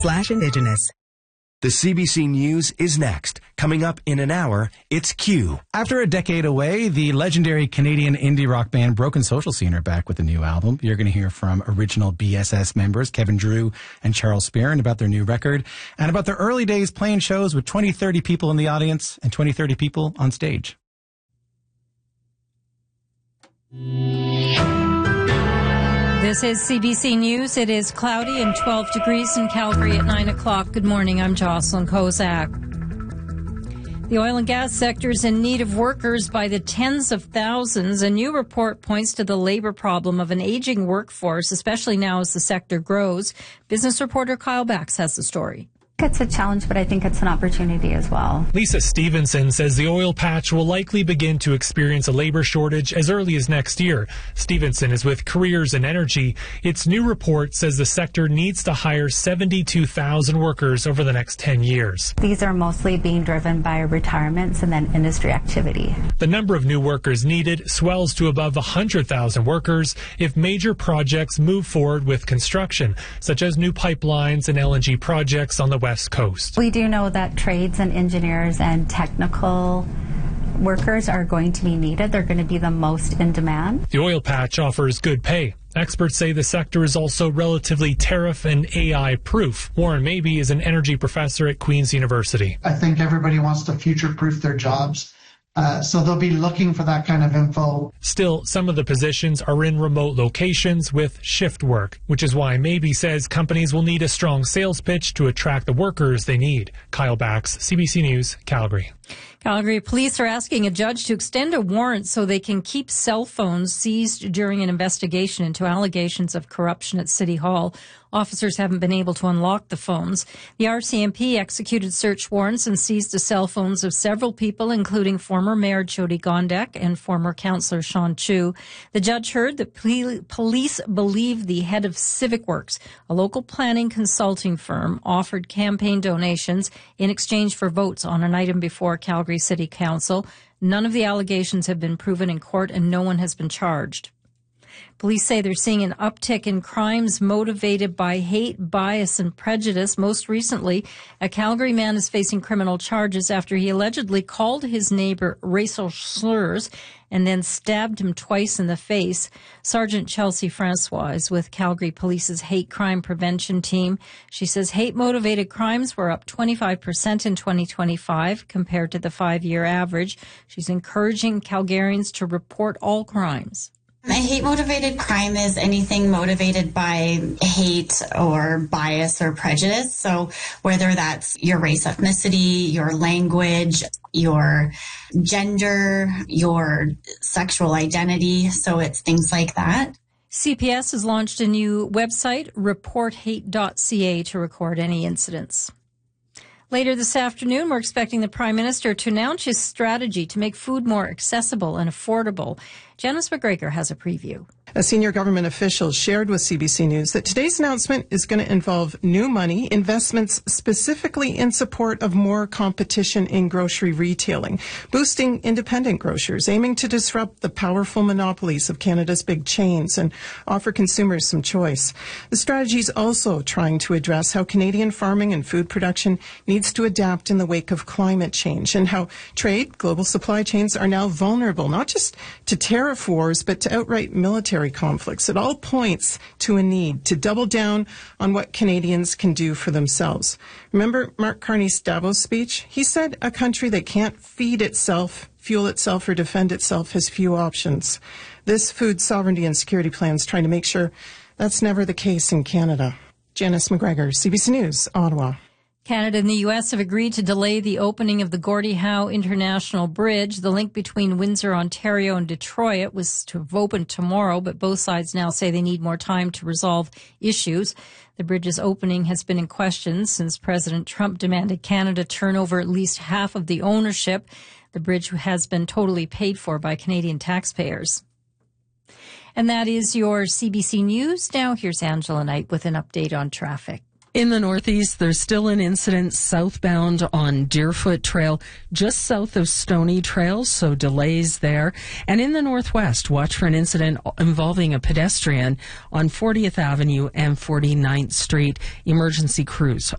/Indigenous. The CBC News is next. Coming up in an hour, it's Q. After a decade away, the legendary Canadian indie rock band Broken Social Scene are back with a new album. You're going to hear from original BSS members Kevin Drew and Charles Spearin about their new record and about their early days playing shows with 20-30 people in the audience and 20-30 people on stage. This is CBC News. It is cloudy and 12 degrees in Calgary at 9 o'clock. Good morning. I'm Jocelyn Kozak. The oil and gas sector is in need of workers by the tens of thousands. A new report points to the labor problem of an aging workforce, especially now as the sector grows. Business reporter Kyle Bax has the story. It's a challenge, but I think it's an opportunity as well. Lisa Stevenson says the oil patch will likely begin to experience a labor shortage as early as next year. Stevenson is with Careers and Energy. Its new report says the sector needs to hire 72,000 workers over the next 10 years. These are mostly being driven by retirements and then industry activity. The number of new workers needed swells to above 100,000 workers if major projects move forward with construction, such as new pipelines and LNG projects on the West Coast. We do know that trades and engineers and technical workers are going to be needed. They're going to be the most in demand. The oil patch offers good pay. Experts say the sector is also relatively tariff and AI proof. Warren Mabey is an energy professor at Queen's University. I think everybody wants to future-proof their jobs. So they'll be looking for that kind of info. Still, some of the positions are in remote locations with shift work, which is why Mabey says companies will need a strong sales pitch to attract the workers they need. Kyle Bax, CBC News, Calgary. Calgary police are asking a judge to extend a warrant so they can keep cell phones seized during an investigation into allegations of corruption at City Hall. Officers haven't been able to unlock the phones. The RCMP executed search warrants and seized the cell phones of several people, including former Mayor Jyoti Gondek and former Councillor Sean Chu. The judge heard that police believe the head of Civic Works, a local planning consulting firm, offered campaign donations in exchange for votes on an item before Calgary City Council. None of the allegations have been proven in court and no one has been charged. Police say they're seeing an uptick in crimes motivated by hate, bias, and prejudice. Most recently, a Calgary man is facing criminal charges after he allegedly called his neighbor racial slurs and then stabbed him twice in the face. Sergeant Chelsea Francois is with Calgary Police's hate crime prevention team. She says hate-motivated crimes were up 25% in 2025 compared to the 5-year average. She's encouraging Calgarians to report all crimes. A hate-motivated crime is anything motivated by hate or bias or prejudice. So whether that's your race, ethnicity, your language, your gender, your sexual identity. So it's things like that. CPS has launched a new website, reporthate.ca, to record any incidents. Later this afternoon, we're expecting the Prime Minister to announce his strategy to make food more accessible and affordable. Janice McGregor has a preview. A senior government official shared with CBC News that today's announcement is going to involve new money, investments specifically in support of more competition in grocery retailing, boosting independent grocers, aiming to disrupt the powerful monopolies of Canada's big chains and offer consumers some choice. The strategy is also trying to address how Canadian farming and food production needs to adapt in the wake of climate change and how trade, global supply chains are now vulnerable, not just to tariff wars, but to outright military conflicts. It all points to a need to double down on what Canadians can do for themselves. Remember Mark Carney's Davos speech? He said a country that can't feed itself, fuel itself, or defend itself has few options. This food sovereignty and security plan is trying to make sure that's never the case in Canada. Janice McGregor, CBC News, Ottawa. Canada and the U.S. have agreed to delay the opening of the Gordie Howe International Bridge. The link between Windsor, Ontario and Detroit was to have opened tomorrow, but both sides now say they need more time to resolve issues. The bridge's opening has been in question since President Trump demanded Canada turn over at least half of the ownership. The bridge has been totally paid for by Canadian taxpayers. And that is your CBC News. Now here's Angela Knight with an update on traffic. In the Northeast, there's still an incident southbound on Deerfoot Trail, just south of Stony Trail, so delays there. And in the Northwest, watch for an incident involving a pedestrian on 40th Avenue and 49th Street. Emergency crews